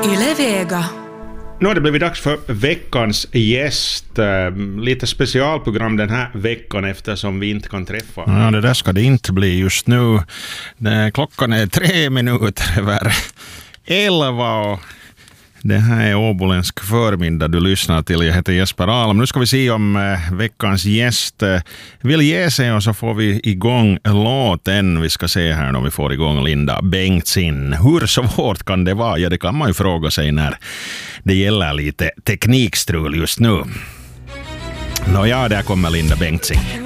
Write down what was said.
Yle Vega. Nu har det blivit dags för veckans gäst. Lite specialprogram den här veckan eftersom vi inte kan träffa. Ja, det där ska det inte bli just nu. Klockan är 3 minuter över 11 och det här är Åboländsk förmiddag du lyssnar till. Jag heter Jesper Alm. Nu ska vi se om veckans gäst vill ge sig och så får vi igång låten. Vi ska se här om vi får igång Linda Bengtzing. Hur svårt kan det vara? Ja, det kan man ju fråga sig när det gäller lite teknikstrul just nu. Nåja, där kommer Linda Bengtzing.